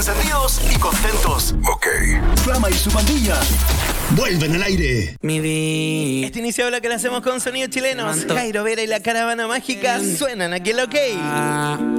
Encendidos y contentos. Ok. Flama y su pandilla vuelven al aire. Este inicio habla que lo hacemos con sonidos chilenos. Jairo Vera y la Caravana Mágica suenan aquí el OK.